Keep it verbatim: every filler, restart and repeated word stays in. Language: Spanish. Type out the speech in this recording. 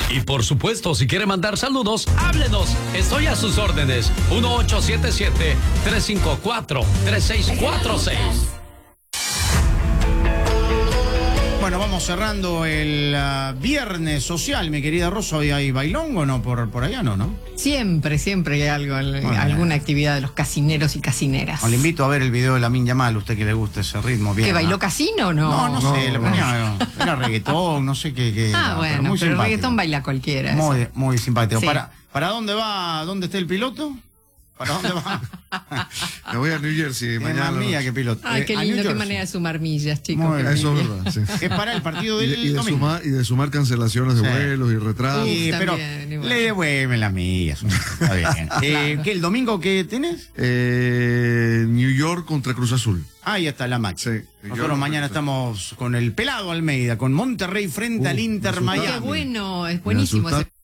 Y por supuesto, si quiere mandar saludos, háblenos. Estoy a sus órdenes. uno ocho siete siete, tres cinco cuatro, tres seis cuatro seis. Bueno, vamos cerrando el uh, viernes social, mi querida Rosa. ¿Hoy hay bailongo o no? Por, por allá no, ¿no? Siempre, siempre hay algo, bueno, alguna actividad de los casineros y casineras. Le invito a ver el video de Lamin Yamal, usted que le gusta ese ritmo. Bien, ¿Que bailó ¿no? casino o no? No, no, no sé, no, le ponía, era reggaetón, no sé qué. qué ah, era, bueno, pero, muy pero el simpático. reggaetón baila cualquiera. Muy, eso. muy simpático. Sí. ¿Para, ¿Para dónde va? ¿Dónde está el piloto? ¿Para dónde va? Me voy a New Jersey Es mañana. más mía que piloto. Ay, qué Eh, a lindo, New qué Jersey. manera de sumar millas, chicos. Muy bien. Eso es verdad, sí. Es para el partido Y del de, y de domingo. sumar, y de sumar cancelaciones de Sí. vuelos y retrasos. Sí, Uf, pero también, igual. le devuelven las millas. Está bien. Eh, ¿Qué, el domingo qué tenés? Eh, New York contra Cruz Azul. Ahí está la máquina. Sí. Nosotros mañana estamos con el pelado Almeida, con Monterrey frente Uh, al Inter resultado. Miami. Qué bueno, es buenísimo Me asusta- ese